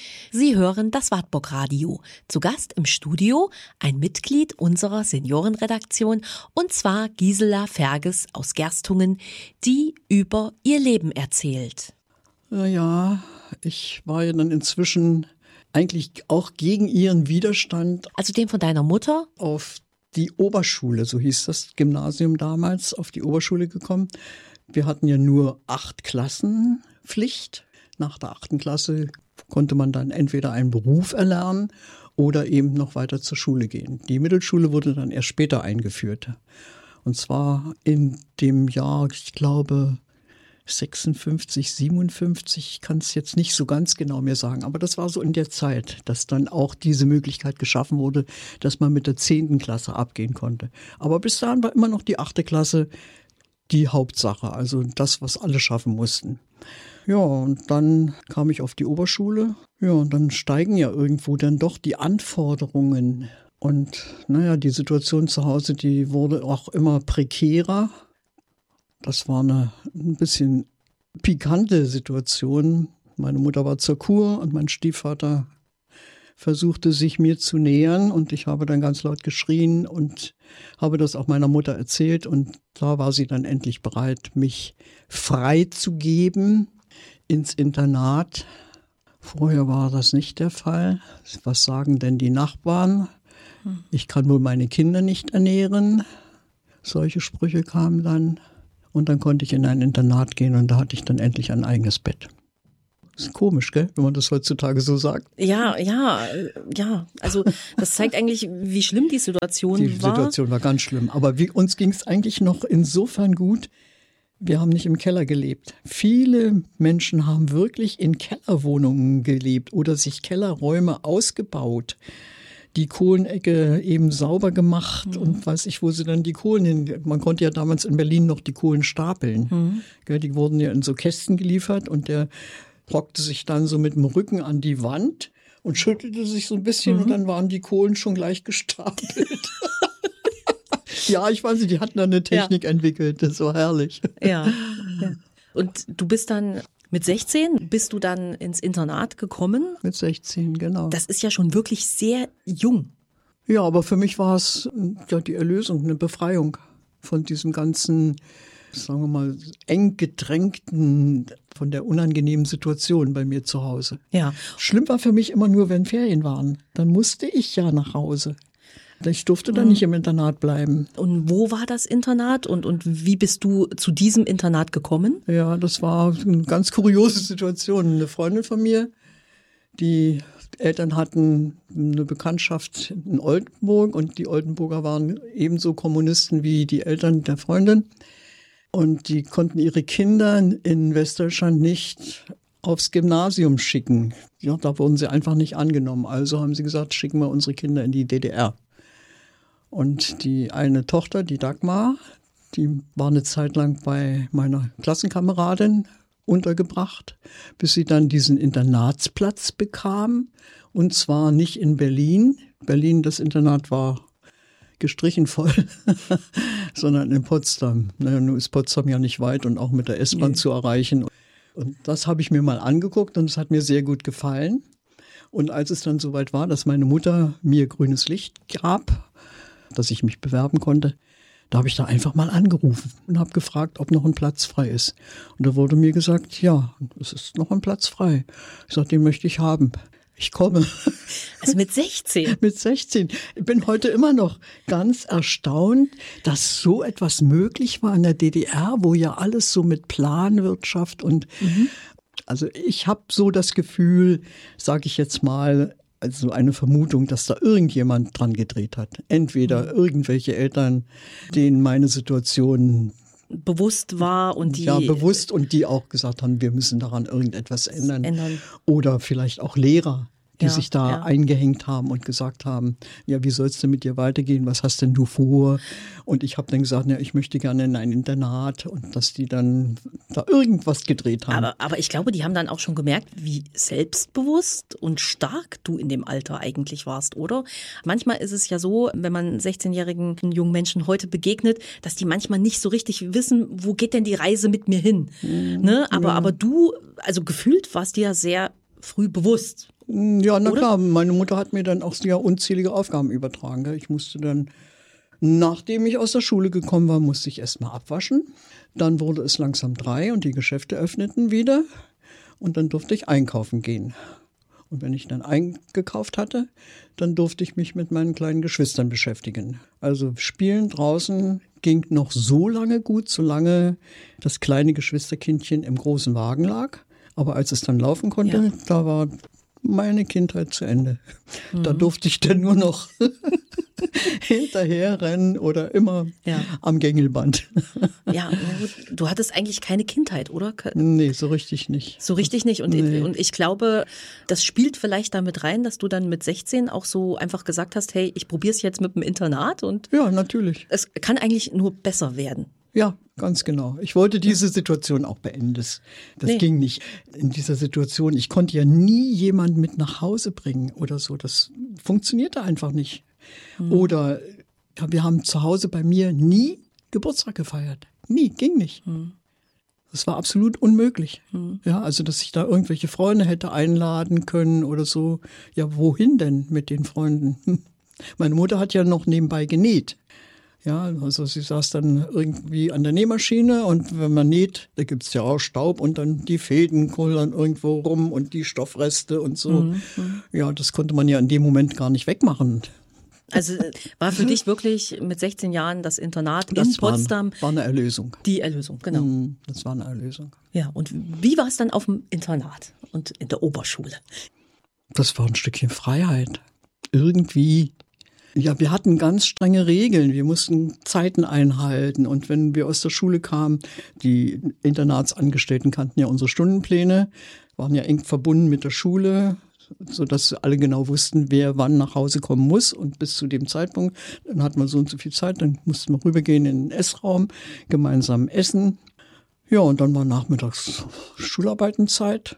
Sie hören das Wartburg Radio. Zu Gast im Studio ein Mitglied unserer Seniorenredaktion, und zwar Gisela Ferges aus Gerstungen, die über ihr Leben erzählt. Ja, ich war ja dann inzwischen eigentlich auch gegen ihren Widerstand. Also den von deiner Mutter? Auf die Oberschule, so hieß das Gymnasium damals, auf die Oberschule gekommen. Wir hatten ja nur 8 Klassen Pflicht. Nach der 8. Klasse konnte man dann entweder einen Beruf erlernen oder eben noch weiter zur Schule gehen. Die Mittelschule wurde dann erst später eingeführt. Und zwar in dem Jahr, ich glaube, 56, 57, ich kann es jetzt nicht so ganz genau mehr sagen, aber das war so in der Zeit, dass dann auch diese Möglichkeit geschaffen wurde, dass man mit der 10. Klasse abgehen konnte. Aber bis dahin war immer noch die 8. Klasse die Hauptsache, also das, was alle schaffen mussten. Ja, und dann kam ich auf die Oberschule. Ja, und dann steigen ja irgendwo dann doch die Anforderungen. Und naja, die Situation zu Hause, die wurde auch immer prekärer. Das war eine ein bisschen pikante Situation. Meine Mutter war zur Kur und mein Stiefvater versuchte sich mir zu nähern, und ich habe dann ganz laut geschrien und habe das auch meiner Mutter erzählt, und da war sie dann endlich bereit, mich freizugeben ins Internat. Vorher war das nicht der Fall. Was sagen denn die Nachbarn? Ich kann wohl meine Kinder nicht ernähren. Solche Sprüche kamen dann. Und dann konnte ich in ein Internat gehen, und da hatte ich dann endlich ein eigenes Bett. Ist komisch, gell, wenn man das heutzutage so sagt. Ja. Also das zeigt eigentlich, wie schlimm die Situation war. Die Situation war ganz schlimm. Aber uns ging es eigentlich noch insofern gut. Wir haben nicht im Keller gelebt. Viele Menschen haben wirklich in Kellerwohnungen gelebt oder sich Kellerräume ausgebaut. Die Kohlenecke eben sauber gemacht und weiß ich, wo sie dann die Kohlen hin. Man konnte ja damals in Berlin noch die Kohlen stapeln. Die wurden ja in so Kästen geliefert, und der hockte sich dann so mit dem Rücken an die Wand und schüttelte sich so ein bisschen, und dann waren die Kohlen schon gleich gestapelt. Ja, ich weiß nicht, die hatten da eine Technik entwickelt, das war herrlich. Ja. Und du bist dann mit 16, bist du dann ins Internat gekommen? Mit 16, genau. Das ist ja schon wirklich sehr jung. Ja, aber für mich war es ja die Erlösung, eine Befreiung von diesem ganzen, sagen wir mal, eng gedrängten, von der unangenehmen Situation bei mir zu Hause. Ja. Schlimm war für mich immer nur, wenn Ferien waren. Dann musste ich ja nach Hause. Ich durfte dann nicht im Internat bleiben. Und wo war das Internat und wie bist du zu diesem Internat gekommen? Ja, das war eine ganz kuriose Situation. Eine Freundin von mir, die Eltern hatten eine Bekanntschaft in Oldenburg, und die Oldenburger waren ebenso Kommunisten wie die Eltern der Freundin. Und die konnten ihre Kinder in Westdeutschland nicht aufs Gymnasium schicken. Ja, da wurden sie einfach nicht angenommen. Also haben sie gesagt, schicken wir unsere Kinder in die DDR. Und die eine Tochter, die Dagmar, die war eine Zeit lang bei meiner Klassenkameradin untergebracht, bis sie dann diesen Internatsplatz bekam. Und zwar nicht in Berlin. Berlin, das Internat war gestrichen voll, sondern in Potsdam. Naja, nun ist Potsdam ja nicht weit und auch mit der S-Bahn zu erreichen. Und das habe ich mir mal angeguckt, und es hat mir sehr gut gefallen. Und als es dann soweit war, dass meine Mutter mir grünes Licht gab, dass ich mich bewerben konnte, da habe ich da einfach mal angerufen und habe gefragt, ob noch ein Platz frei ist. Und da wurde mir gesagt, ja, es ist noch ein Platz frei. Ich sagte, den möchte ich haben. Ich komme. Also mit 16? Mit 16. Ich bin heute immer noch ganz erstaunt, dass so etwas möglich war in der DDR, wo ja alles so mit Planwirtschaft und also ich habe so das Gefühl, sage ich jetzt mal, also eine Vermutung, dass da irgendjemand dran gedreht hat. Entweder irgendwelche Eltern, denen meine Situation bewusst war und die... Ja, bewusst, und die auch gesagt haben, wir müssen daran irgendetwas ändern. Oder vielleicht auch Lehrer, die sich da eingehängt haben und gesagt haben, ja, wie soll es denn mit dir weitergehen, was hast denn du vor? Und ich habe dann gesagt, ja, ich möchte gerne in ein Internat, und dass die dann da irgendwas gedreht haben. Aber ich glaube, die haben dann auch schon gemerkt, wie selbstbewusst und stark du in dem Alter eigentlich warst, oder? Manchmal ist es ja so, wenn man 16-jährigen jungen Menschen heute begegnet, dass die manchmal nicht so richtig wissen, wo geht denn die Reise mit mir hin? Ne? Aber du, also gefühlt warst dir ja sehr früh bewusst Ja, na Oder? klar, meine Mutter hat mir dann auch sehr unzählige Aufgaben übertragen. Gell? Ich musste dann, nachdem ich aus der Schule gekommen war, musste ich erst mal abwaschen. Dann wurde es langsam 3 und die Geschäfte öffneten wieder. Und dann durfte ich einkaufen gehen. Und wenn ich dann eingekauft hatte, dann durfte ich mich mit meinen kleinen Geschwistern beschäftigen. Also Spielen draußen ging noch so lange gut, solange das kleine Geschwisterkindchen im großen Wagen lag. Aber als es dann laufen konnte, da war meine Kindheit zu Ende. Da durfte ich dann nur noch hinterher rennen oder immer am Gängelband. Ja, na gut, du hattest eigentlich keine Kindheit, oder? Nee, so richtig nicht. So richtig nicht. Und ich glaube, das spielt vielleicht damit rein, dass du dann mit 16 auch so einfach gesagt hast, hey, ich probiere es jetzt mit dem Internat und ja, natürlich. Es kann eigentlich nur besser werden. Ja, ganz genau. Ich wollte diese Situation auch beenden. Das ging nicht. In dieser Situation, ich konnte ja nie jemand mit nach Hause bringen oder so. Das funktionierte einfach nicht. Oder wir haben zu Hause bei mir nie Geburtstag gefeiert. Nie, ging nicht. Das war absolut unmöglich. Ja, also, dass ich da irgendwelche Freunde hätte einladen können oder so. Ja, wohin denn mit den Freunden? Meine Mutter hat ja noch nebenbei genäht. Ja, also sie saß dann irgendwie an der Nähmaschine und wenn man näht, da gibt's ja auch Staub und dann die Fäden kullern irgendwo rum und die Stoffreste und so. Ja, das konnte man ja in dem Moment gar nicht wegmachen. Also war für dich wirklich mit 16 Jahren das Internat in Potsdam war eine Erlösung. Die Erlösung, genau. Das war eine Erlösung. Ja, und wie war es dann auf dem Internat und in der Oberschule? Das war ein Stückchen Freiheit. Irgendwie. Ja, wir hatten ganz strenge Regeln. Wir mussten Zeiten einhalten. Und wenn wir aus der Schule kamen, die Internatsangestellten kannten ja unsere Stundenpläne, waren ja eng verbunden mit der Schule, sodass alle genau wussten, wer wann nach Hause kommen muss. Und bis zu dem Zeitpunkt, dann hat man so und so viel Zeit, dann mussten wir rübergehen in den Essraum, gemeinsam essen. Ja, und dann war nachmittags Schularbeitenzeit.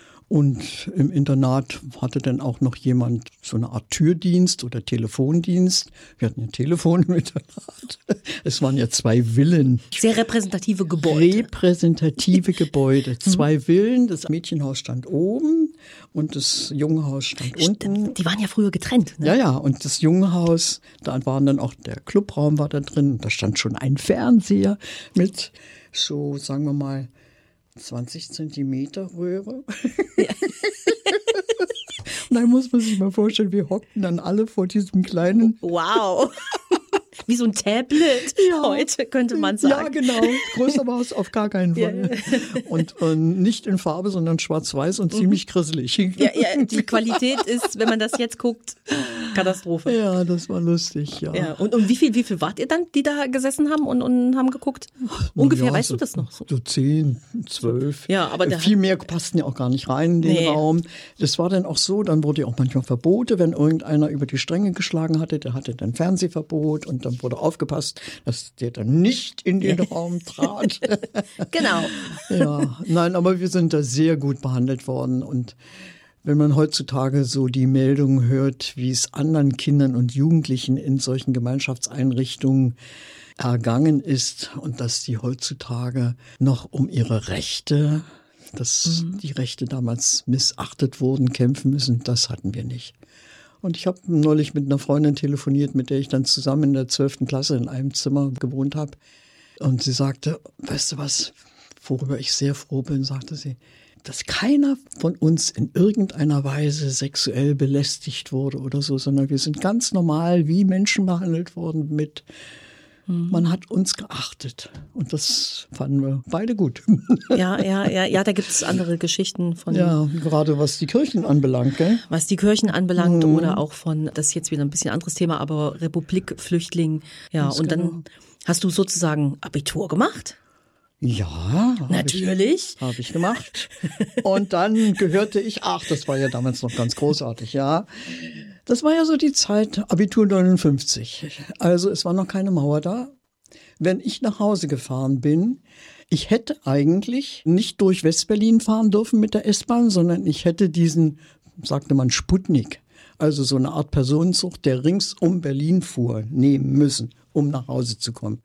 Und im Internat hatte dann auch noch jemand so eine Art Türdienst oder Telefondienst. Wir hatten ja Telefon im Internat. Es waren ja 2 Villen. Sehr repräsentative Gebäude. Repräsentative Gebäude. 2 Villen. Das Mädchenhaus stand oben und das Jungenhaus stand unten. Die waren ja früher getrennt. Ne? Ja. Und das Jungenhaus, da waren dann auch, der Clubraum war da drin. Da stand schon ein Fernseher mit so, sagen wir mal, 20 Zentimeter Röhre. Ja. Und dann muss man sich mal vorstellen, wir hockten dann alle vor diesem kleinen... Wow. Wie so ein Tablet heute, könnte man sagen. Ja, genau. Größer war es auf gar keinen Fall. Ja. Und nicht in Farbe, sondern schwarz-weiß und ziemlich grisselig. Ja, die Qualität ist, wenn man das jetzt guckt, Katastrophe. Ja, das war lustig, ja. Und wie viel wart ihr dann, die da gesessen haben und haben geguckt? Ungefähr, weißt du das noch? So 10, 12. Ja, aber viel mehr passten ja auch gar nicht rein in den Raum. Das war dann auch so, dann wurde ja auch manchmal Verbote, wenn irgendeiner über die Stränge geschlagen hatte, der hatte dann Fernsehverbot und dann wurde aufgepasst, dass der dann nicht in den Raum trat. Genau. Ja, nein, aber wir sind da sehr gut behandelt worden. Und wenn man heutzutage so die Meldungen hört, wie es anderen Kindern und Jugendlichen in solchen Gemeinschaftseinrichtungen ergangen ist und dass die heutzutage noch um ihre Rechte, dass die Rechte damals missachtet wurden, kämpfen müssen, das hatten wir nicht. Und ich habe neulich mit einer Freundin telefoniert, mit der ich dann zusammen in der 12. Klasse in einem Zimmer gewohnt habe. Und sie sagte, weißt du was, worüber ich sehr froh bin, sagte sie, dass keiner von uns in irgendeiner Weise sexuell belästigt wurde oder so, sondern wir sind ganz normal wie Menschen behandelt worden mit... Man hat uns geachtet und das fanden wir beide gut. Ja, da gibt es andere Geschichten von. Ja, gerade was die Kirchen anbelangt, gell? Was die Kirchen anbelangt oder auch von, das ist jetzt wieder ein bisschen anderes Thema, aber Republikflüchtling. Ja, ganz und dann hast du sozusagen Abitur gemacht? Ja. Natürlich. Habe ich gemacht. Und dann gehörte ich, das war ja damals noch ganz großartig, ja. Das war ja so die Zeit, Abitur 59. Also es war noch keine Mauer da. Wenn ich nach Hause gefahren bin, ich hätte eigentlich nicht durch Westberlin fahren dürfen mit der S-Bahn, sondern ich hätte diesen, sagte man, Sputnik, also so eine Art Personenzug, der rings um Berlin fuhr, nehmen müssen, um nach Hause zu kommen.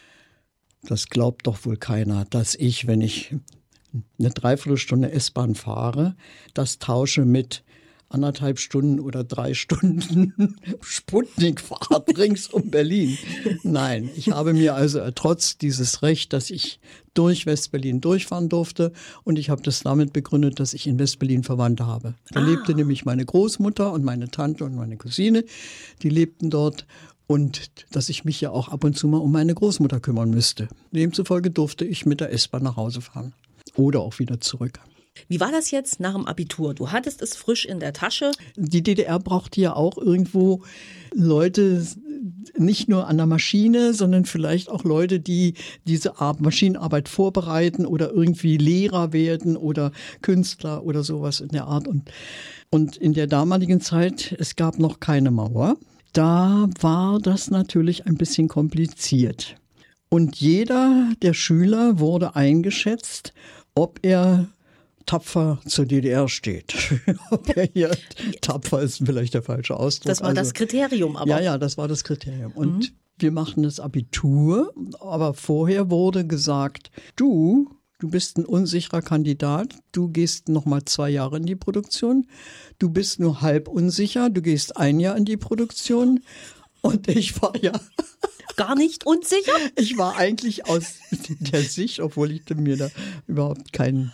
Das glaubt doch wohl keiner, dass ich, wenn ich eine Dreiviertelstunde S-Bahn fahre, das tausche mit 1,5 Stunden oder 3 Stunden Sputnikfahrt rings um Berlin. Nein, ich habe mir also ertrotzt dieses Recht, dass ich durch Westberlin durchfahren durfte. Und ich habe das damit begründet, dass ich in Westberlin Verwandte habe. Da lebte nämlich meine Großmutter und meine Tante und meine Cousine. Die lebten dort. Und dass ich mich ja auch ab und zu mal um meine Großmutter kümmern müsste. Demzufolge durfte ich mit der S-Bahn nach Hause fahren. Oder auch wieder zurück. Wie war das jetzt nach dem Abitur? Du hattest es frisch in der Tasche. Die DDR brauchte ja auch irgendwo Leute, nicht nur an der Maschine, sondern vielleicht auch Leute, die diese Maschinenarbeit vorbereiten oder irgendwie Lehrer werden oder Künstler oder sowas in der Art. Und in der damaligen Zeit, es gab noch keine Mauer. Da war das natürlich ein bisschen kompliziert. Und jeder der Schüler wurde eingeschätzt, ob er tapfer zur DDR steht. Ob er hier tapfer ist vielleicht der falsche Ausdruck. Das war das Kriterium aber. Ja, das war das Kriterium. Und wir machten das Abitur, aber vorher wurde gesagt, du bist ein unsicherer Kandidat, du gehst noch mal 2 Jahre in die Produktion, du bist nur halb unsicher, du gehst 1 Jahr in die Produktion. Und ich war ja gar nicht unsicher? Ich war eigentlich aus der Sicht, obwohl ich mir da überhaupt keinen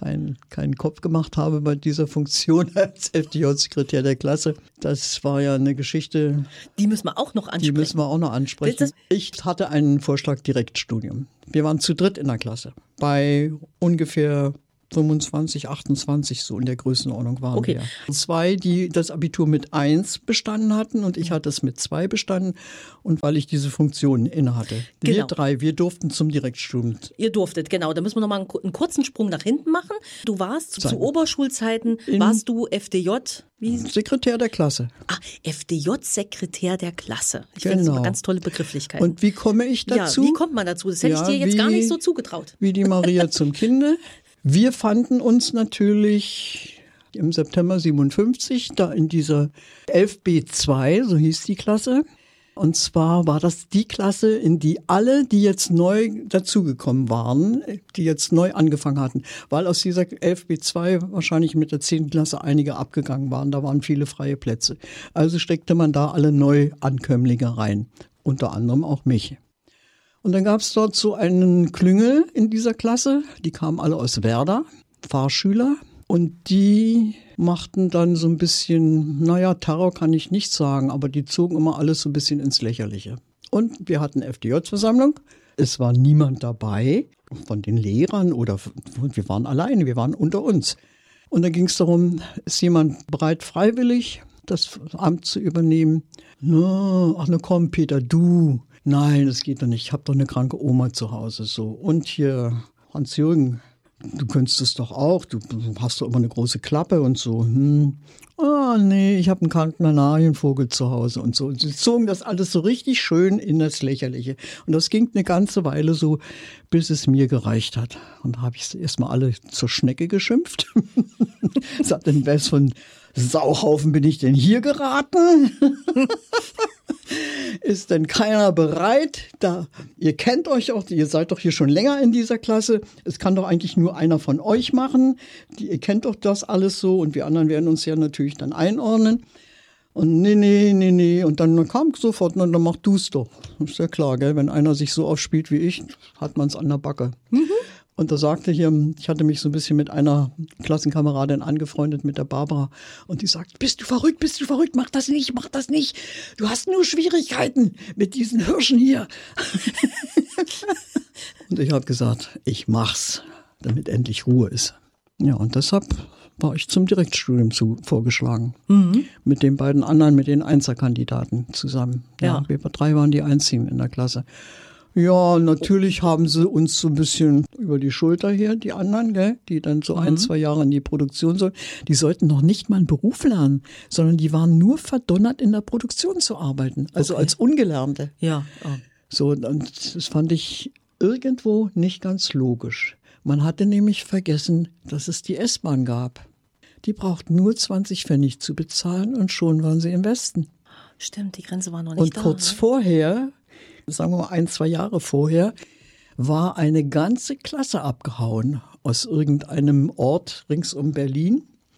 Kopf gemacht habe bei dieser Funktion als FDJ-Sekretär der Klasse. Das war ja eine Geschichte. Die müssen wir auch noch ansprechen. Ich hatte einen Vorschlag Direktstudium. Wir waren zu dritt in der Klasse. Bei ungefähr 25, 28, so in der Größenordnung waren wir. 2, die das Abitur mit 1 bestanden hatten und ich hatte es mit 2 bestanden und weil ich diese Funktion innehatte. Genau. Wir 3, wir durften zum Direktstudium. Ihr durftet, genau. Da müssen wir nochmal einen kurzen Sprung nach hinten machen. Du warst zu Oberschulzeiten, warst du FDJ, Sekretär der Klasse. FDJ-Sekretär der Klasse. Ich finde das eine ganz tolle Begrifflichkeit. Und wie komme ich dazu? Ja, wie kommt man dazu? Das hätte ich dir jetzt gar nicht so zugetraut. Wie die Maria zum Kinde. Wir fanden uns natürlich im September 57 da in dieser 11B2, so hieß die Klasse. Und zwar war das die Klasse, in die alle, die jetzt neu dazugekommen waren, die jetzt neu angefangen hatten, weil aus dieser 11B2 wahrscheinlich mit der 10. Klasse einige abgegangen waren. Da waren viele freie Plätze. Also steckte man da alle Neuankömmlinge rein, unter anderem auch mich. Und dann gab es dort so einen Klüngel in dieser Klasse, die kamen alle aus Werder, Fahrschüler. Und die machten dann so ein bisschen, Terror kann ich nicht sagen, aber die zogen immer alles so ein bisschen ins Lächerliche. Und wir hatten FDJ-Versammlung, es war niemand dabei von den Lehrern oder wir waren alleine, wir waren unter uns. Und dann ging es darum, ist jemand bereit, freiwillig das Amt zu übernehmen? Komm Peter, du. Nein, das geht doch nicht. Ich habe doch eine kranke Oma zu Hause. So. Und hier, Hans-Jürgen, du könntest es doch auch. Du hast doch immer eine große Klappe und so. Nee, ich habe einen kranken Kanarienvogel zu Hause und so. Und sie zogen das alles so richtig schön in das Lächerliche. Und das ging eine ganze Weile so, bis es mir gereicht hat. Und da habe ich erstmal alle zur Schnecke geschimpft. Sagte, in was von Sauhaufen bin ich denn hier geraten? Ist denn keiner bereit? Ihr kennt euch auch, ihr seid doch hier schon länger in dieser Klasse. Es kann doch eigentlich nur einer von euch machen. Ihr kennt doch das alles so und wir anderen werden uns ja natürlich dann einordnen. Und nee. Und dann kam sofort, dann mach du's doch. Ist ja klar, gell? Wenn einer sich so aufspielt wie ich, hat man's an der Backe. Und da sagte hier, ich hatte mich so ein bisschen mit einer Klassenkameradin angefreundet, mit der Barbara. Und die sagt, bist du verrückt, mach das nicht. Du hast nur Schwierigkeiten mit diesen Hirschen hier. Und ich habe gesagt, ich mach's, damit endlich Ruhe ist. Ja, und deshalb war ich zum Direktstudium vorgeschlagen. Mit den beiden anderen, mit den Einserkandidaten zusammen. Ja, wir 3 waren die Einzigen in der Klasse. Ja, natürlich haben sie uns so ein bisschen über die Schulter hier, die anderen, gell, die dann so 1-2 Jahre in die Produktion sollen. Die sollten noch nicht mal einen Beruf lernen, sondern die waren nur verdonnert, in der Produktion zu arbeiten. Also als Ungelernte. Ja. So, und das fand ich irgendwo nicht ganz logisch. Man hatte nämlich vergessen, dass es die S-Bahn gab. Die braucht nur 20 Pfennig zu bezahlen und schon waren sie im Westen. Stimmt, die Grenze war noch nicht da. Und kurz vorher, sagen wir mal 1-2 Jahre vorher, war eine ganze Klasse abgehauen aus irgendeinem Ort rings um Berlin,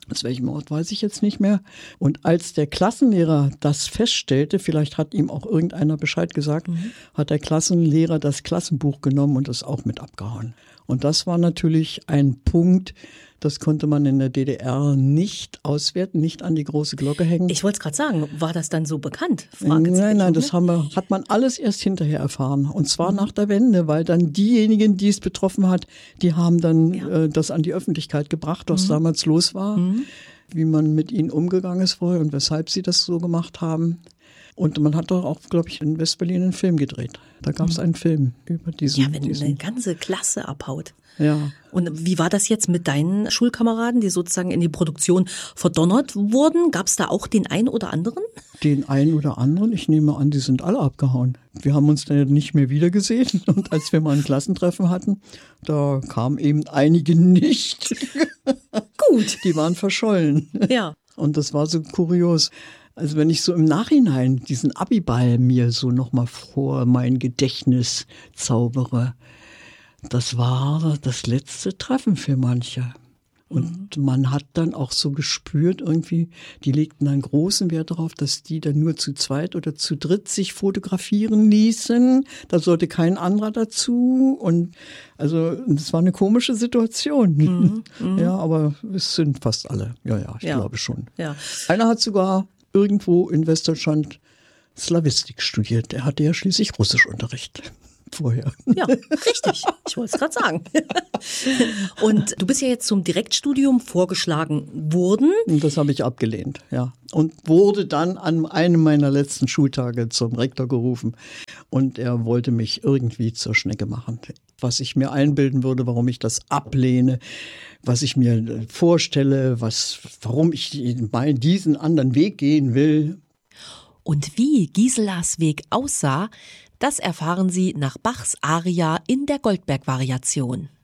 Aus welchem Ort weiß ich jetzt nicht mehr. Und als der Klassenlehrer das feststellte, vielleicht hat ihm auch irgendeiner Bescheid gesagt, hat der Klassenlehrer das Klassenbuch genommen und das auch mit abgehauen. Und das war natürlich ein Punkt, das konnte man in der DDR nicht auswerten, nicht an die große Glocke hängen. Ich wollte es gerade sagen, war das dann so bekannt? Nein, das hat man alles erst hinterher erfahren. Und zwar nach der Wende, weil dann diejenigen, die es betroffen hat, die haben dann das an die Öffentlichkeit gebracht, was damals los war, wie man mit ihnen umgegangen ist vorher und weshalb sie das so gemacht haben. Und man hat doch auch, glaube ich, in West-Berlin einen Film gedreht. Da gab es einen Film über diesen. Ja, wenn eine ganze Klasse abhaut. Ja. Und wie war das jetzt mit deinen Schulkameraden, die sozusagen in die Produktion verdonnert wurden? Gab es da auch den einen oder anderen? Den einen oder anderen? Ich nehme an, die sind alle abgehauen. Wir haben uns dann nicht mehr wiedergesehen. Und als wir mal ein Klassentreffen hatten, da kamen eben einige nicht. Gut. Die waren verschollen. Ja. Und das war so kurios. Also wenn ich so im Nachhinein diesen Abiball mir so nochmal vor mein Gedächtnis zaubere, das war das letzte Treffen für manche. Und man hat dann auch so gespürt irgendwie, die legten dann großen Wert darauf, dass die dann nur zu zweit oder zu dritt sich fotografieren ließen. Da sollte kein anderer dazu. Und also das war eine komische Situation. Ja, aber es sind fast alle. Ja, ich glaube schon. Ja. Einer hat sogar irgendwo in Westdeutschland Slawistik studiert. Der hatte ja schließlich Russischunterricht vorher. Ja, richtig. Ich wollte es gerade sagen. Und du bist ja jetzt zum Direktstudium vorgeschlagen worden. Das habe ich abgelehnt, ja. Und wurde dann an einem meiner letzten Schultage zum Rektor gerufen. Und er wollte mich irgendwie zur Schnecke machen. Was ich mir einbilden würde, warum ich das ablehne, was ich mir vorstelle, warum ich diesen anderen Weg gehen will. Und wie Giselas Weg aussah, das erfahren Sie nach Bachs Aria in der Goldberg-Variation.